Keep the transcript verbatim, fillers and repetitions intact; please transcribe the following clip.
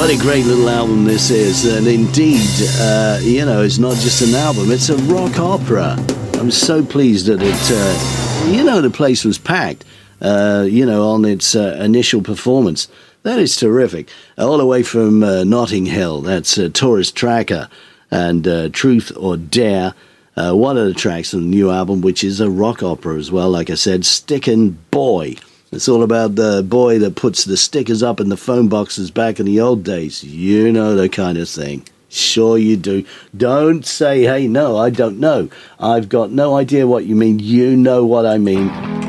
What a great little album this is. And indeed, uh, you know, it's not just an album, it's a rock opera. I'm so pleased that it, uh, you know, the place was packed, uh, you know, on its uh, initial performance. That is terrific. All the way from uh, Notting Hill, that's uh, Tourist Tracker and uh, Truth or Dare. Uh, one of the tracks on the new album, which is a rock opera as well, like I said, Stickin' Boy. It's all about the boy that puts the stickers up in the phone boxes back in the old days. You know the kind of thing. Sure you do. Don't say, hey, no, I don't know. I've got no idea what you mean. You know what I mean.